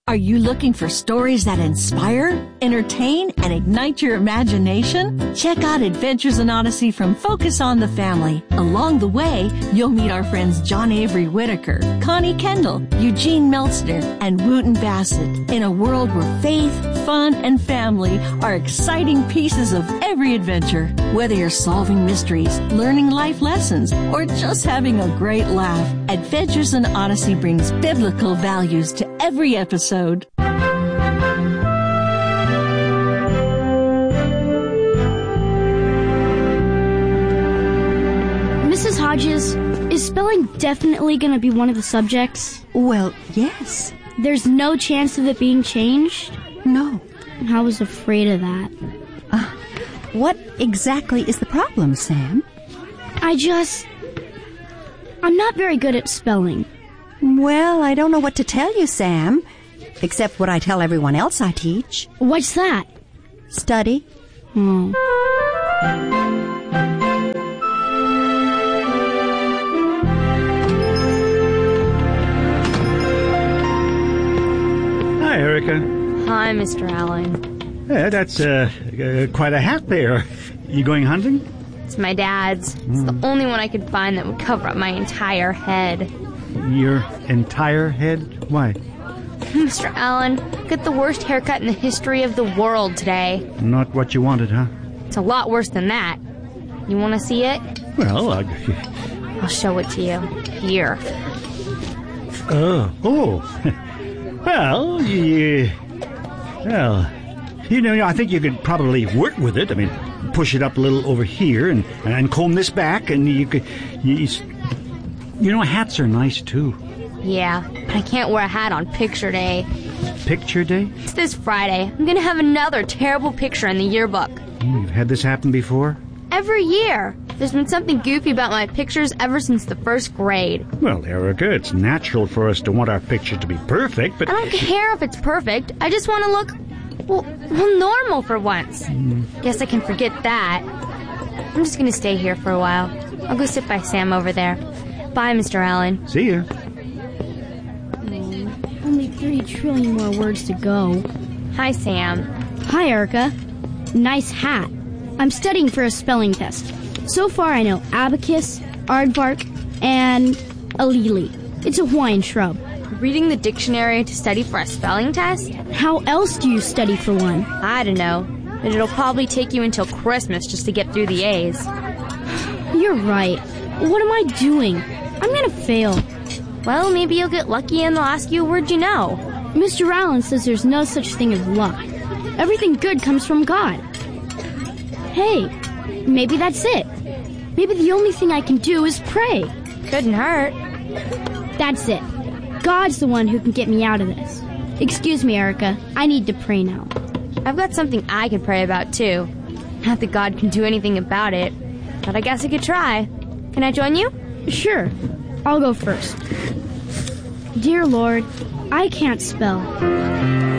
Are you looking for stories that inspire, entertain, and ignite your imagination? Check out Adventures in Odyssey from Focus on the Family. Along the way, you'll meet our friends John Avery Whitaker, Connie Kendall, Eugene Meltzner, and Wooten Bassett in a world where faith, fun, and family are exciting pieces of every adventure. Whether you're solving mysteries, learning life lessons, or just having a great laugh, Adventures in Odyssey brings biblical values to every episode. Mrs. Hodges, is spelling definitely going to be one of the subjects? Well, yes. There's no chance of it being changed? No. I was afraid of that. What exactly is the problem, Sam? I'm not very good at spelling. Well, I don't know what to tell you, Sam, except what I tell everyone else I teach. What's that? Study. Oh. Hi, Erica. Hi, Mr. Allen. Yeah, that's quite a hat there. You going hunting? It's my dad's. It's the only one I could find that would cover up my entire head. Your entire head? Why? Mr. Allen, get the worst haircut in the history of the world today. Not what you wanted, huh? It's a lot worse than that. You want to see it? Well, I'll show it to you. Here. Oh. Well, I think you could probably work with it. I mean, push it up a little over here and comb this back, and you could... hats are nice, too. Yeah, but I can't wear a hat on picture day. Picture day? It's this Friday. I'm going to have another terrible picture in the yearbook. You've had this happen before? Every year. There's been something goofy about my pictures ever since the first grade. Well, Erica, it's natural for us to want our pictures to be perfect, but... I don't care if it's perfect. I just want to look, well, normal for once. Guess I can forget that. I'm just going to stay here for a while. I'll go sit by Sam over there. Bye, Mr. Allen. See you. Only 30 trillion more words to go. Hi, Sam. Hi, Erica. Nice hat. I'm studying for a spelling test. So far, I know abacus, aardvark, and alili. It's a Hawaiian shrub. Reading the dictionary to study for a spelling test? How else do you study for one? I don't know. But it'll probably take you until Christmas just to get through the A's. You're right. What am I doing? I'm gonna fail. Well, maybe you'll get lucky and they'll ask you a word you know. Mr. Allen says there's no such thing as luck. Everything good comes from God. Hey, maybe that's it. Maybe the only thing I can do is pray. Couldn't hurt. That's it. God's the one who can get me out of this. Excuse me, Erica. I need to pray now. I've got something I could pray about, too. Not that God can do anything about it, but I guess I could try. Can I join you? Sure. I'll go first. Dear Lord, I can't spell.